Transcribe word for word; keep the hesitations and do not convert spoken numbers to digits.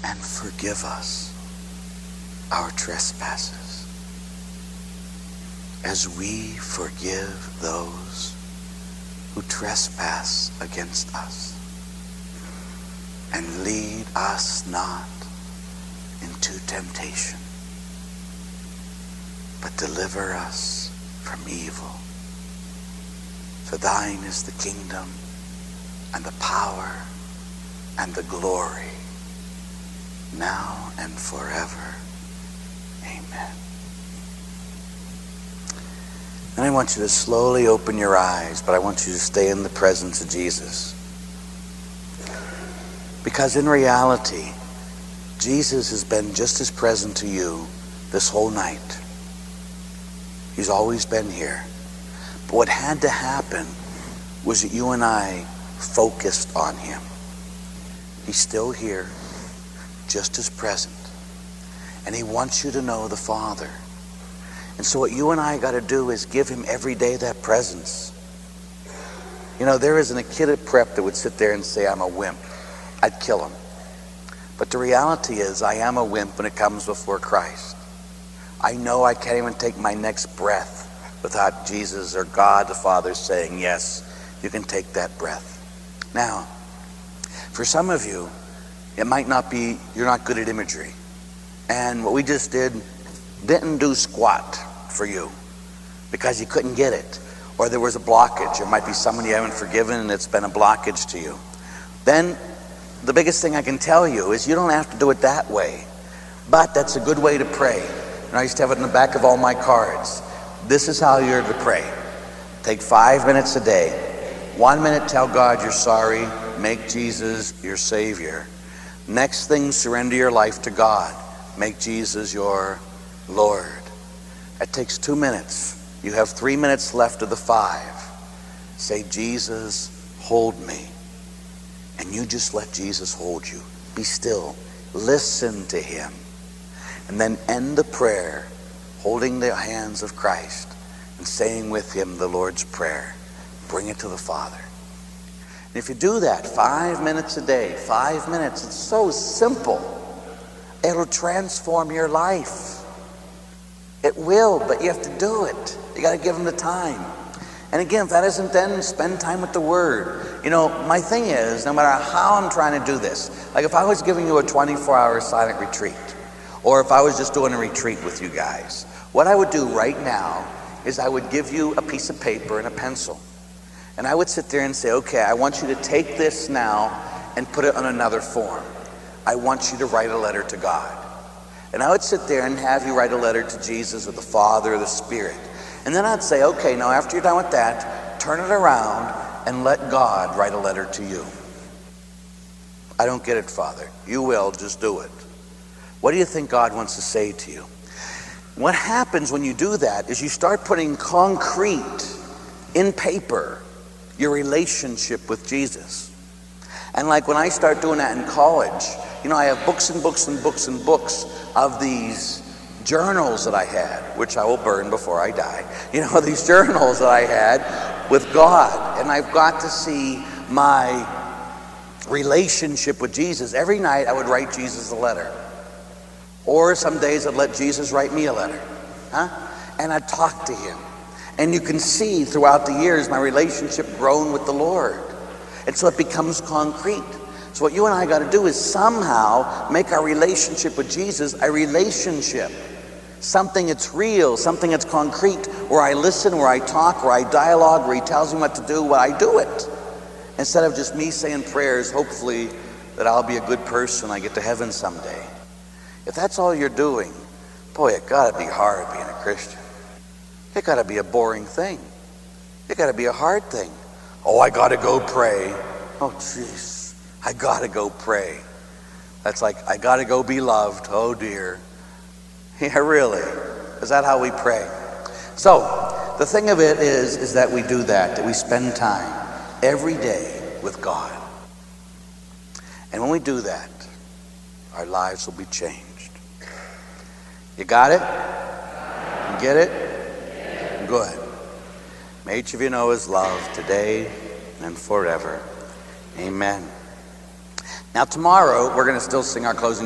and forgive us our trespasses, as we forgive those who trespass against us. And lead us not into temptation, but deliver us from evil. For thine is the kingdom and the power and the glory, now and forever. Amen. And I want you to slowly open your eyes, but I want you to stay in the presence of Jesus. Because in reality, Jesus has been just as present to you this whole night. He's always been here. But what had to happen was that you and I focused on him. He's still here, just as present. And he wants you to know the Father. And so what you and I got to do is give him every day that presence. You know, there isn't a kid at prep that would sit there and say, I'm a wimp. I'd kill him. But the reality is, I am a wimp when it comes before Christ. I know I can't even take my next breath without Jesus or God the Father saying, yes, you can take that breath. Now, for some of you, it might not be, you're not good at imagery. And what we just did didn't do squat for you because you couldn't get it. Or there was a blockage. There might be someone you haven't forgiven and it's been a blockage to you. Then the biggest thing I can tell you is you don't have to do it that way. But that's a good way to pray. And I used to have it in the back of all my cards. This is how you're to pray. Take five minutes a day. One minute, tell God you're sorry. Make Jesus your Savior. Next thing, surrender your life to God. Make Jesus your Lord. It takes two minutes. You have three minutes left of the five. Say, Jesus, hold me. And you just let Jesus hold you. Be still. Listen to him. And then end the prayer holding the hands of Christ and saying with him the Lord's Prayer. Bring it to the Father. And if you do that five minutes a day, five minutes, it's so simple. It'll transform your life. It will, but you have to do it. You got to give him the time. And again, if that isn't, then spend time with the Word. You know, my thing is, no matter how I'm trying to do this, like if I was giving you a twenty-four hour silent retreat, or if I was just doing a retreat with you guys, what I would do right now is I would give you a piece of paper and a pencil. And I would sit there and say, okay, I want you to take this now and put it on another form. I want you to write a letter to God. And I would sit there and have you write a letter to Jesus or the Father or the Spirit. And then I'd say, okay, now after you're done with that, turn it around and let God write a letter to you. I don't get it, Father. You will, just do it. What do you think God wants to say to you? What happens when you do that is you start putting concrete in paper your relationship with Jesus. And like when I start doing that in college, you know, I have books and books and books and books of these journals that I had, which I will burn before I die. You know, these journals that I had with God. And I've got to see my relationship with Jesus. Every night I would write Jesus a letter. Or some days I'd let Jesus write me a letter. Huh? And I'd talk to him. And you can see throughout the years my relationship grown with the Lord. And so it becomes concrete. So what you and I got to do is somehow make our relationship with Jesus a relationship. Something that's real, something that's concrete, where I listen, where I talk, where I dialogue, where he tells me what to do, where I do it. Instead of just me saying prayers, hopefully that I'll be a good person, I get to heaven someday. If that's all you're doing, boy, it got to be hard being a Christian. It got to be a boring thing. It got to be a hard thing. Oh, I got to go pray. Oh, jeez, I got to go pray. That's like, I got to go be loved. Oh, dear. Yeah, really? Is that how we pray? So, the thing of it is, is that we do that, that we spend time every day with God. And when we do that, our lives will be changed. You got it? You get it? Good. May each of you know his love today and forever. Amen. Now tomorrow, we're going to still sing our closing